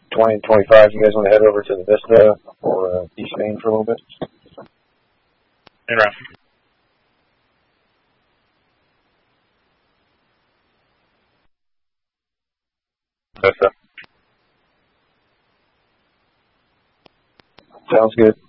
20 and 25, you guys want to head over to the Vista or East Main for a little bit? Interesting. Vista. Sounds good.